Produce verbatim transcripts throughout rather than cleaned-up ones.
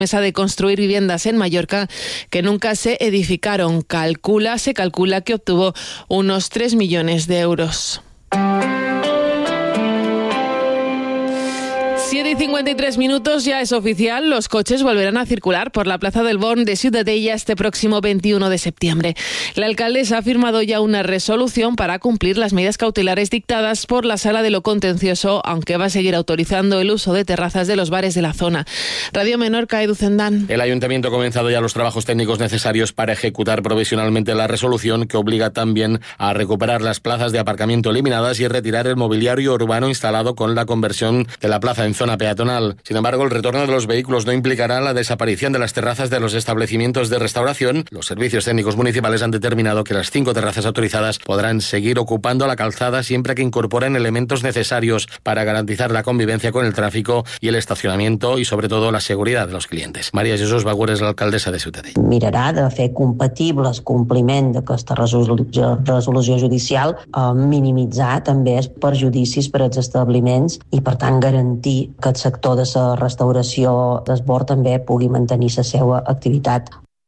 promesa de construir viviendas en Mallorca que nunca se edificaron. Calcula, se calcula que obtuvo unos tres millones de euros. siete y cincuenta y tres minutos, ya es oficial, los coches volverán a circular por la Plaza del Born de Ciutadella este próximo veintiuno de septiembre. La alcaldesa ha firmado ya una resolución para cumplir las medidas cautelares dictadas por la Sala de lo Contencioso, aunque va a seguir autorizando el uso de terrazas de los bares de la zona. Radio Menorca, Edu Zendán. El Ayuntamiento ha comenzado ya los trabajos técnicos necesarios para ejecutar provisionalmente la resolución, que obliga también a recuperar las plazas de aparcamiento eliminadas y retirar el mobiliario urbano instalado con la conversión de la plaza en zona peatonal. Sin embargo, el retorno de los vehículos no implicará la desaparición de las terrazas de los establecimientos de restauración. Los servicios técnicos municipales han determinado que las cinco terrazas autorizadas podrán seguir ocupando la calzada siempre que incorporen elementos necesarios para garantizar la convivencia con el tráfico y el estacionamiento y, sobre todo, la seguridad de los clientes. María Jesús Bagüer és l'alcaldessa de Ciutadella. Mirarà de fer compatible el compliment d'aquesta resolució, resolució judicial, eh, minimitzar també els perjudicis per als establiments i, per tant, garantir que el sector de la restauració d'esbord també pugui mantenir la seva activitat.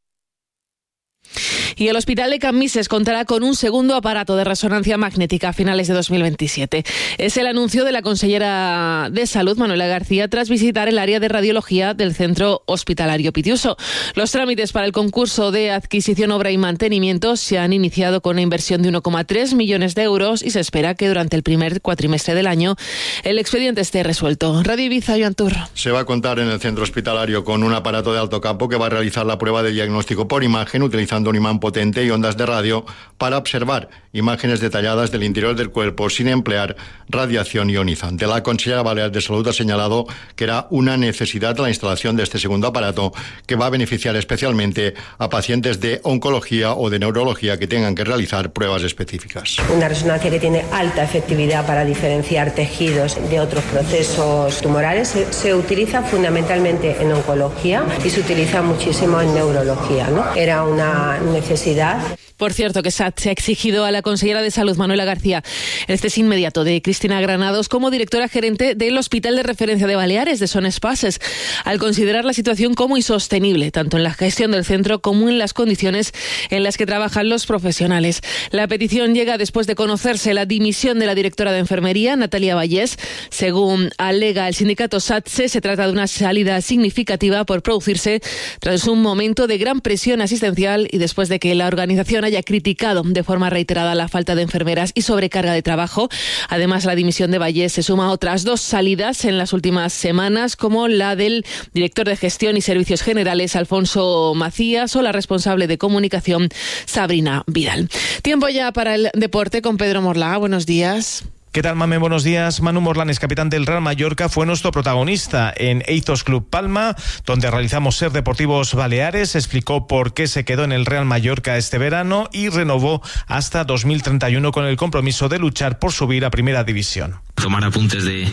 Y el Hospital de Cambises contará con un segundo aparato de resonancia magnética a finales de dos mil veintisiete. Es el anuncio de la consellera de Salud, Manuela García, tras visitar el área de radiología del Centro Hospitalario Pitiuso. Los trámites para el concurso de adquisición, obra y mantenimiento se han iniciado con una inversión de uno coma tres millones de euros y se espera que durante el primer cuatrimestre del año el expediente esté resuelto. Radio Ibiza, Joan Turro. Se va a contar en el centro hospitalario con un aparato de alto campo que va a realizar la prueba de diagnóstico por imagen utilizando un imán potente y ondas de radio para observar imágenes detalladas del interior del cuerpo sin emplear radiación ionizante. La consellera balear de Salud ha señalado que era una necesidad la instalación de este segundo aparato que va a beneficiar especialmente a pacientes de oncología o de neurología que tengan que realizar pruebas específicas. Una resonancia que tiene alta efectividad para diferenciar tejidos de otros procesos tumorales. Se, se utiliza fundamentalmente en oncología y se utiliza muchísimo en neurología, ¿no? Era una necesidad. Por cierto, que S A T se ha exigido a la consellera de Salud, Manuela García, el cese inmediato de Cristina Granados como directora gerente del Hospital de Referencia de Baleares, de Son Espases, al considerar la situación como insostenible, tanto en la gestión del centro como en las condiciones en las que trabajan los profesionales. La petición llega después de conocerse la dimisión de la directora de enfermería, Natalia Vallés. Según alega el sindicato S A T S E, se trata de una salida significativa por producirse tras un momento de gran presión asistencial y después de que la organización haya criticado de forma reiterada la falta de enfermeras y sobrecarga de trabajo. Además, la dimisión de Vallés se suma a otras dos salidas en las últimas semanas, como la del director de Gestión y Servicios Generales, Alfonso Macías, o la responsable de comunicación, Sabrina Vidal. Tiempo ya para el deporte con Pedro Morlá. Buenos días. ¿Qué tal, Mame? Buenos días. Manu Morlanes, capitán del Real Mallorca, fue nuestro protagonista en Ethos Club Palma, donde realizamos Ser Deportivos Baleares. Explicó por qué se quedó en el Real Mallorca este verano y renovó hasta dos mil treinta y uno con el compromiso de luchar por subir a Primera División. Tomar apuntes de,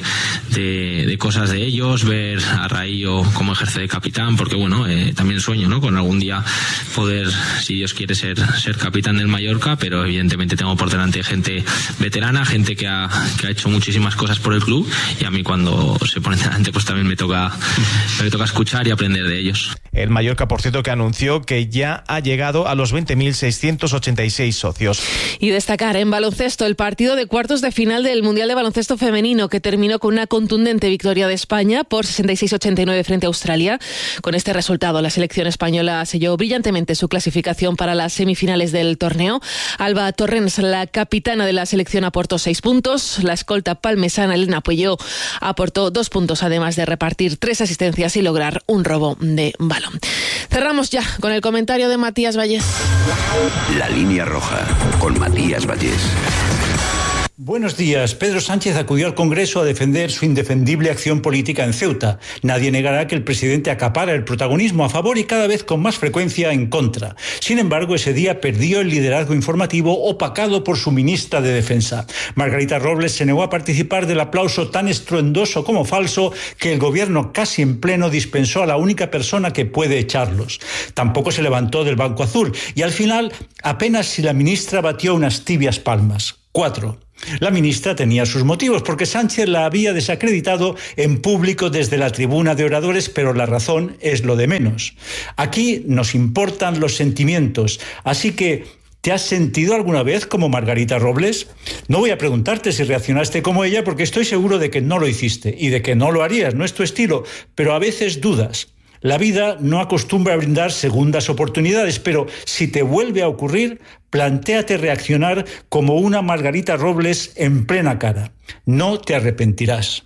de, de cosas de ellos, ver a Raillo cómo ejerce de capitán, porque bueno, eh, también sueño, ¿no?, con algún día poder, si Dios quiere, ser, ser capitán del Mallorca, pero evidentemente tengo por delante gente veterana, gente que ha, que ha hecho muchísimas cosas por el club, y a mí cuando se pone delante pues también me toca, me toca escuchar y aprender de ellos. El Mallorca, por cierto, que anunció que ya ha llegado a los veinte mil seiscientos ochenta y seis socios. Y destacar en baloncesto el partido de cuartos de final del Mundial de Baloncesto Femenino, que terminó con una contundente victoria de España por sesenta y seis a ochenta y nueve frente a Australia. Con este resultado, la selección española selló brillantemente su clasificación para las semifinales del torneo. Alba Torrens, la capitana de la selección, aportó seis puntos. La escolta palmesana Elena Puello aportó dos puntos, además de repartir tres asistencias y lograr un robo de balón. Cerramos ya con el comentario de Matías Vallés. La línea roja, con Matías Vallés. Buenos días. Pedro Sánchez acudió al Congreso a defender su indefendible acción política en Ceuta. Nadie negará que el presidente acapara el protagonismo a favor y cada vez con más frecuencia en contra. Sin embargo, ese día perdió el liderazgo informativo opacado por su ministra de Defensa. Margarita Robles se negó a participar del aplauso tan estruendoso como falso que el gobierno casi en pleno dispensó a la única persona que puede echarlos. Tampoco se levantó del banco azul y al final apenas si la ministra batió unas tibias palmas. Cuatro. La ministra tenía sus motivos, porque Sánchez la había desacreditado en público desde la tribuna de oradores, pero la razón es lo de menos. Aquí nos importan los sentimientos, así que ¿te has sentido alguna vez como Margarita Robles? No voy a preguntarte si reaccionaste como ella, porque estoy seguro de que no lo hiciste y de que no lo harías, no es tu estilo, pero a veces dudas. La vida no acostumbra a brindar segundas oportunidades, pero si te vuelve a ocurrir, plantéate reaccionar como una Margarita Robles en plena cara. No te arrepentiràs.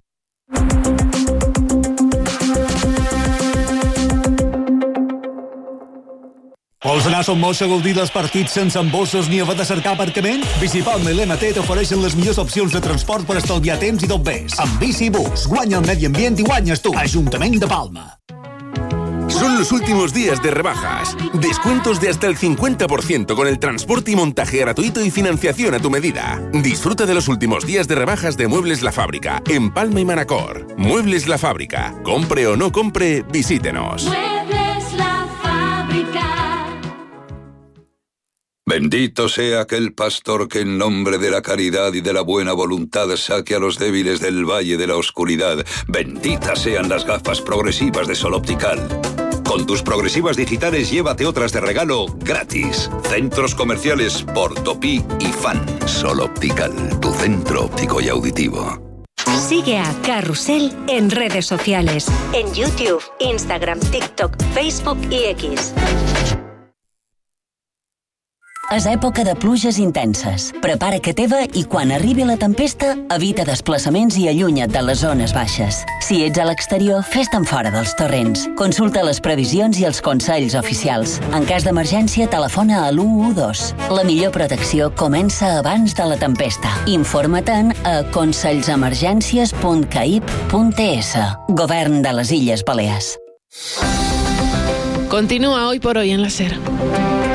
Vols anar a Son Moix a gaudir dels partits sense embossos ni haver de cercar aparcament? Bicipalma i l'M T t'ofereixen les millors opcions de transport per estalviar temps i tot més. Amb Bicibús, guanya el medi ambient i guanyes tu. Ajuntament de Palma. Son los últimos días de rebajas. Descuentos de hasta el cincuenta por ciento con el transporte y montaje gratuito y financiación a tu medida. Disfruta de los últimos días de rebajas de Muebles La Fábrica en Palma y Manacor. Muebles La Fábrica. Compre o no compre, visítenos. Muebles La Fábrica. Bendito sea aquel pastor que en nombre de la caridad y de la buena voluntad saque a los débiles del valle de la oscuridad. Benditas sean las gafas progresivas de Sol Optical. Con tus progresivas digitales llévate otras de regalo gratis. Centros comerciales Portopí y Fan. Sol Optical, tu centro óptico y auditivo. Sigue a Carrusel en redes sociales. En YouTube, Instagram, TikTok, Facebook y X. És època de pluges intenses. Prepara que teva i quan arribi la tempesta, evita desplaçaments i allunya't de les zones baixes. Si ets a l'exterior, fes-te'n fora dels torrents. Consulta les previsions i els consells oficials. En cas d'emergència, telefona a l'u u dos. La millor protecció comença abans de la tempesta. Informa-te'n a consellsemergències punt caip punt es. Govern de les Illes Balears. Continúa Hoy por Hoy en la SER.